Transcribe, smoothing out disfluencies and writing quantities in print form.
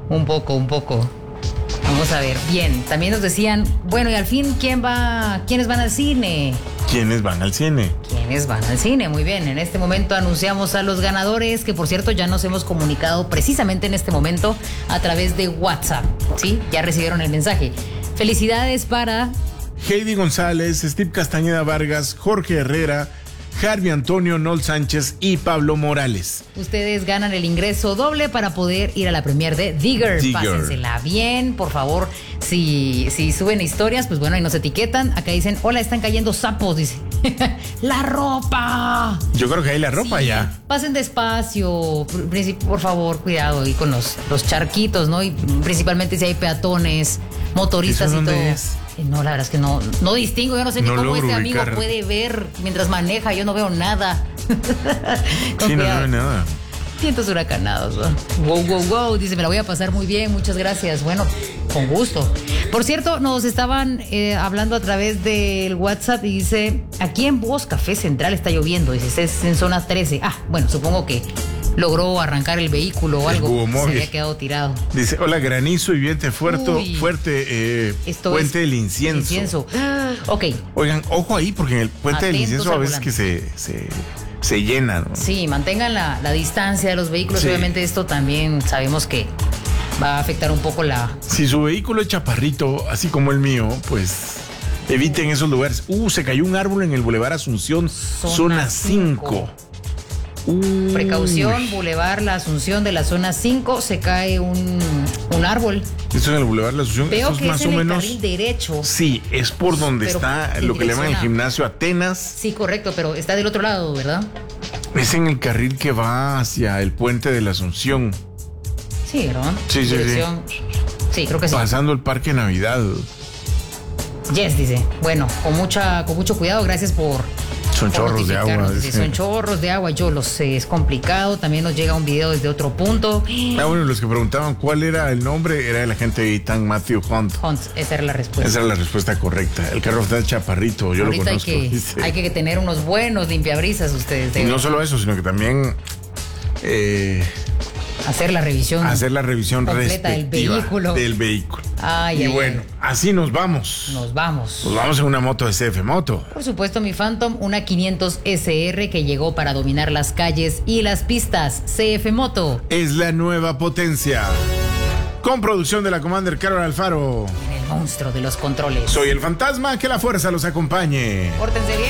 Un poco. Vamos a ver. Bien, también nos decían, bueno, y al fin, ¿quiénes van al cine? ¿Quiénes van al cine? ¿Quiénes van al cine? Muy bien, en este momento anunciamos a los ganadores, que por cierto ya nos hemos comunicado precisamente en este momento a través de WhatsApp, ¿sí? Ya recibieron el mensaje. Felicidades para Heidi González, Steve Castañeda Vargas, Jorge Herrera, Harvey Antonio Nol Sánchez y Pablo Morales. Ustedes ganan el ingreso doble para poder ir a la premier de Digger. Pásensela bien, por favor. Si suben historias, pues bueno, ahí nos etiquetan. Acá dicen, hola, están cayendo sapos, dice. ¡La ropa! Yo creo que hay la ropa ya. Pasen despacio, por favor, cuidado ahí con los charquitos, ¿no? Y principalmente si hay peatones, motoristas y todo. Es? No, la verdad es que no distingo. Yo no sé ni cómo este amigo puede ver mientras maneja. Yo no veo nada. Sí, no veo nada. Vientos huracanados, ¿no? Wow. Dice, me la voy a pasar muy bien, muchas gracias. Bueno, con gusto. Por cierto, nos estaban hablando a través del WhatsApp y dice, aquí en Voz Café Central está lloviendo. Dice, es en zona 13. Bueno, supongo que logró arrancar el vehículo o algo. Se había quedado tirado. Dice, hola, granizo y viento fuerte, Puente del Incienso. Ok. Oigan, ojo ahí, porque en el Puente del Incienso a veces que se llena, ¿no? Sí, mantengan la distancia de los vehículos. Sí. Obviamente esto también sabemos que va a afectar un poco Si su vehículo es chaparrito, así como el mío, pues eviten esos lugares. Se cayó un árbol en el Boulevard Asunción, zona 5. Precaución, Boulevard La Asunción de la zona 5, se cae un árbol. Esto en el Boulevard La Asunción. Veo esto que más es en o el menos carril derecho. Sí, es por donde está lo que le llaman el gimnasio Atenas. Sí, correcto, pero está del otro lado, ¿verdad? Es en el carril que va hacia el Puente de la Asunción. Sí, ¿verdad? Sí. Sí, creo que sí. Pasando el Parque Navidad. Yes, dice. Bueno, con mucho cuidado, gracias por... Son chorros de agua. Son chorros de agua, yo lo sé, es complicado. También nos llega un video desde otro punto. Bueno, los que preguntaban cuál era el nombre, era el agente Ethan Matthew Hunt. Esa era la respuesta. Esa era la respuesta correcta. El carro está chaparrito, yo ahorita lo conozco. Hay que tener unos buenos limpiabrisas ustedes. Y no solo eso, sino que también... hacer la revisión completa del vehículo. Bueno, así nos vamos. Nos vamos en una moto de CF Moto. Por supuesto, mi Phantom, una 500 SR que llegó para dominar las calles y las pistas. CF Moto es la nueva potencia. Con producción de la Commander Carol Alfaro. En el monstruo de los controles. Soy el fantasma, que la fuerza los acompañe. Pórtense bien.